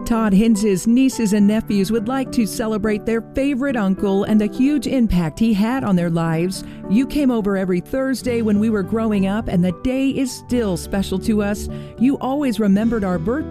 Todd Hinz's nieces and nephews would like to celebrate their favorite uncle and the huge impact he had on their lives. You came over every Thursday when we were growing up, and the day is still special to us. You always remembered our birthday